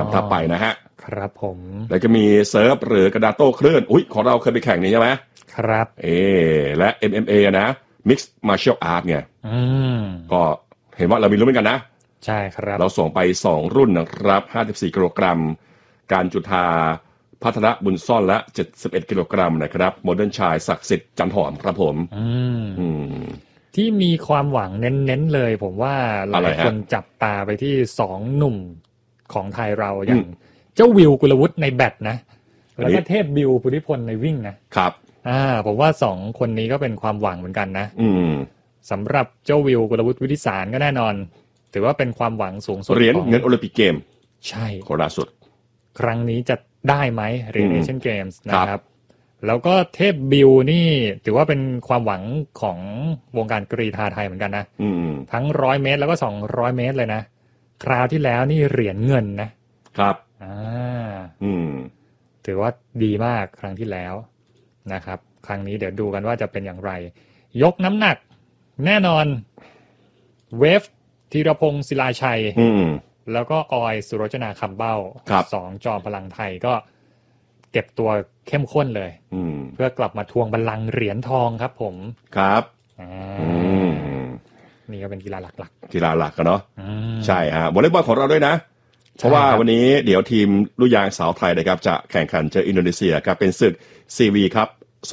ทับไปนะฮะครับผมแล้วก็มีเซิร์ฟหรือกระดาษโต้คลื่นของเราเคยไปแข่งนี่ใช่ไหมครับและ MMA นะ Mixed Martial Art ไงก็เห็นว่าเรามีรุ่นเหมือนกันนะใช่ครับเราส่งไป2รุ่นนะครับ54กิโลกรัมการจุฑาพัฒนบุญซ่อนและ71กิโลกรัมนะครับโมเดิร์นชายศักดิ์สิทธิ์จันทร์หอมครับผมที่มีความหวังเน้นๆเลยผมว่าหลายคนจับตาไปที่2หนุ่มของไทยเราอย่างเจ้าวิวกุลวุฒิในแบดนะแล้วก็เทพบิวพุทธิพลในวิ่งนะครับผมว่า2คนนี้ก็เป็นความหวังเหมือนกันนะสำหรับเจ้าวิวกุลวุฒิวิทิสารก็แน่นอนถือว่าเป็นความหวังสูงสุดเหรียญเงินโอลิมปิกเกมใช่คนล่าสุดครั้งนี้จะได้ไหมเหรียญเอเชียนเกมส์นะครับแล้วก็เทพบิวนี่ถือว่าเป็นความหวังของวงการกรีฑาไทยเหมือนกันนะทั้ง100 เมตรแล้วก็200 เมตรเลยนะคราวที่แล้วนี่เหรียญเงินนะครับถือว่าดีมากครั้งที่แล้วนะครับครั้งนี้เดี๋ยวดูกันว่าจะเป็นอย่างไรยกน้ำหนักแน่นอนเวฟธีรพงศ์ศิลาชัยแล้วก็ออยสุรจนาคำเบ้า2จอมพลังไทยก็เก็บตัวเข้มข้นเลยเพื่อกลับมาทวงบัลลังก์เหรียญทองครับผมครับนี่ก็เป็นกีฬาหลักกีฬาหลักกันเนาะใช่ฮะวอลเลย์บอลของเราด้วยนะเพราะว่าวันนี้เดี๋ยวทีมลูกยางสาวไทยนะครับจะแข่งขันเจออินโดนีเซียครับเป็นศึก CV ครับ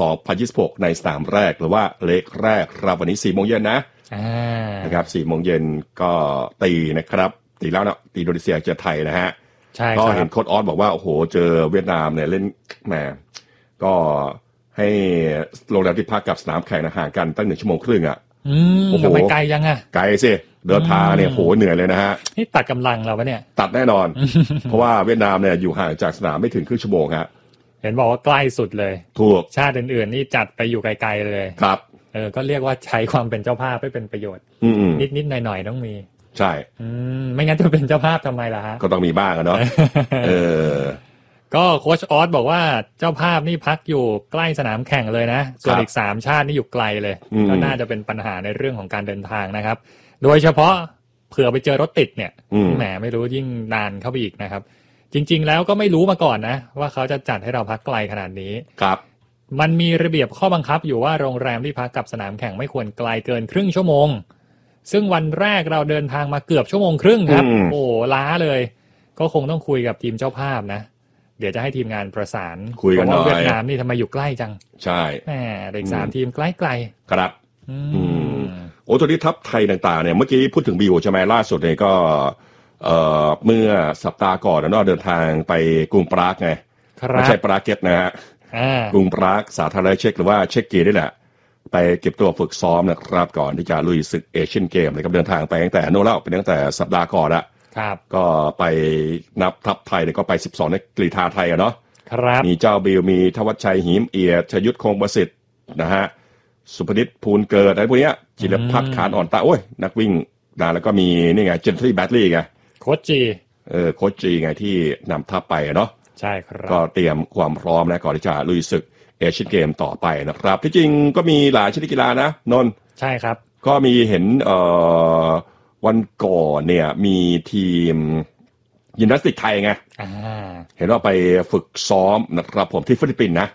2026ในสนามแรกหรือว่าเล็กแรกครับวันนี้ 4:00 นนะครับ 4:00 นก็ตีนะครับตีแล้วนะตีอินโดนีเซียเจอไทยนะฮะก็เห็นโค้ชออสบอกว่าโอ้โหเจอเวียดนามเนี่ยเล่นแหมก็ให้ลงแรมที่พักกับสนามแข่งห่างกันตั้ง1 ชั่วโมงครึ่งโอ้โหไกลยังไกลสิเดินทางเนี่ยโหเหนื่อยเลยนะฮะนี่ตัดกำลังเราปะเนี่ยตัดแน่นอน เพราะว่าเวียดนามเนี่ยอยู่ห่างจากสนามไม่ถึงครึ่งชั่วโมงฮะเห็นบอกว่าใกล้สุดเลยถูกชาติอื่นๆนี่จัดไปอยู่ไกลๆเลยครับก็เรียกว่าใช้ความเป็นเจ้าภาพให้เป็นประโยชน์นิดๆหน่อยๆต้องมีใช่ไม่งั้นจะเป็นเจ้าภาพทำไมล่ะฮะก็ต้องมีบ้างเนาะก็โค้ชออสบอกว่าเจ้าภาพนี่พักอยู่ใกล้สนามแข่งเลยนะส่วนอีก3ชาตินี่อยู่ไกลเลยก็น่าจะเป็นปัญหาในเรื่องของการเดินทางนะครับโดยเฉพาะเผื่อไปเจอรถติดเนี่ยแหมไม่รู้ยิ่งนานเข้าไปอีกนะครับจริงๆแล้วก็ไม่รู้มาก่อนนะว่าเขาจะจัดให้เราพักไกลขนาดนี้ครับมันมีระเบียบข้อบังคับอยู่ว่าโรงแรมที่พักกับสนามแข่งไม่ควรไกลเกินครึ่งชั่วโมงซึ่งวันแรกเราเดินทางมาเกือบ1 ชั่วโมงครึ่งครับโอ้ล้าเลยก็คงต้องคุยกับทีมเจ้าภาพนะเดี๋ยวจะให้ทีมงานประสานคุยกันหน่อยเวียดนามนี่ทำไมอยู่ใกล้จังใช่แหมเด็ก3 ทีมใกล้ๆครับโอ้ตัวนี้ทัพไทยต่างๆเนี่ยเมื่อกี้พูดถึงบิวใช่ไหมล่าสุดเนี่ยก็เมื่อสัปดาห์ก่อนเดินทางไปกรุงปรากไงไม่ใช่ปราเกตนะฮะกรุงปรากสาธารณรัฐเช็กหรือว่าเช็กกีนี่แหละไปเก็บตัวฝึกซ้อมนะครับก่อนที่จะลุยศึกเอเชียนเกมนะครับเดินทางไปตั้งแต่โน่นแล้วไปตั้งแต่สัปดาห์ก่อนละก็ไปนับทัพไทยเนี่ยก็ไป12นักกรีฑาไทยเนาะมีเจ้าบิวมีทวัชชัยหิมเอียดชยุทธคงประสิทธิ์นะฮะสุพนิชภูลเกิดอะไรพวกนี้จิรพัฒน์ขานอ่อนตาโอ้ยนักวิ่งนะแล้วก็มีนี่ไงเจนทรีแบตลี่ไงโค้ชจีโค้ชจีไงที่นำทัพไปเนาะใช่ครับก็เตรียมความพร้อมนะก่อนที่จะลุยศึกเอเชียนเกมต่อไปนะครับที่จริงก็มีหลายชนิดกีฬานะนนท์ใช่ครับก็มีเห็นวันก่อนเนี่ยมีทีมยิมนาสติกไทยไงเห็นว่าไปฝึกซ้อมนะครับผมที่ฟิลิปปินส์นะ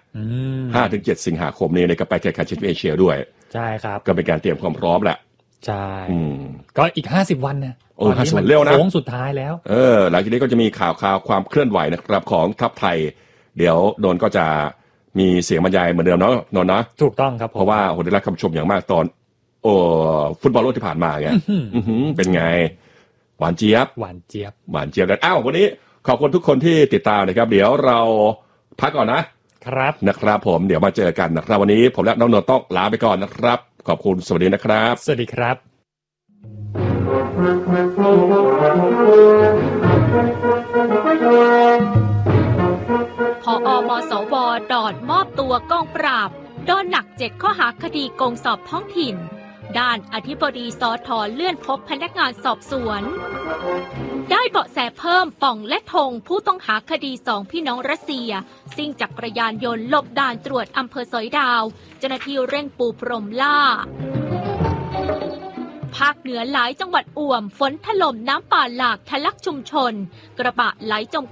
5-7 สิงหาคมนี้ในก็ไปแข่งขันชิงแชมป์เอเชียด้วยใช่ครับก็เป็นการเตรียมความพร้อมแหละใช่ก็อีก50 วันนะตอนนี้มันเร็วนะโค้งสุดท้ายแล้วหลังจากนี้ก็จะมีข่าวความเคลื่อนไหวนะครับของทัพไทยเดี๋ยวโดนก็จะมีเสียงบรรยายเหมือนเดิมเนาะนนท์นะถูกต้องครับเพราะว่าผมได้รับคำชมอย่างมากตอนฟุตบอลโลกที่ผ่านมาไงเป็นไงหวานเจี๊ยบกันวันนี้ขอบคุณทุกคนที่ติดตามนะครับเดี๋ยวเราพักก่อนนะครับผมเดี๋ยวมาเจอกันนะครับวันนี้ผมและน้องนนท์ต้องลาไปก่อนนะครับขอบคุณสวัสดีนะครับสวัสดีครับผอ.มสว.ดอนมอบตัวกองปราบโดนหนัก7 ข้อหาคดีโกงสอบท้องถิ่นด้านอธิบดีสท.เลื่อนพบพนักงานสอบสวนได้เบาะแสเพิ่มป่องและธงผู้ต้องหาคดี2 พี่น้องรัสเซียซิ่งจักรยานยนต์หลบด่านตรวจอำเภอสอยดาวเจ้าหน้าที่เร่งปูพรมล่าภาคเหนือหลายจังหวัดอ่วมฝนถล่มน้ำป่าหลากทะลักชุมชนกระบะไหลจม